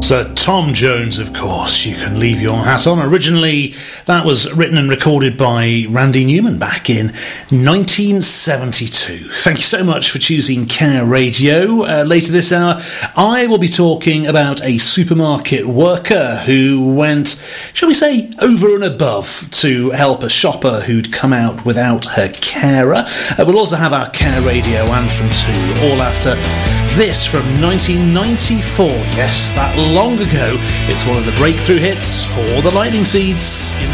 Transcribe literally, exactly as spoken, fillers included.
Sir Tom Jones, of course, You Can Leave Your Hat On. Originally, that was written and recorded by Randy Newman back in nineteen seventy-two. Thank you so much for choosing Care Radio. Uh, later this hour, I will be talking about a supermarket worker who went, shall we say, over and above to help a shopper who'd come out without her carer. Uh, we'll also have our Care Radio anthem too, all after this from nineteen ninety-four. Yes, that long ago. It's one of the breakthrough hits for the Lightning Seeds.